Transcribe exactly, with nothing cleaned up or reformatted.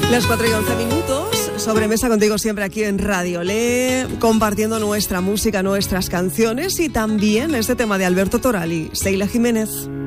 Las cuatro y once minutos, sobremesa contigo siempre aquí en Radio Le, compartiendo nuestra música, nuestras canciones y también este tema de Alberto Torali, Seila Jiménez.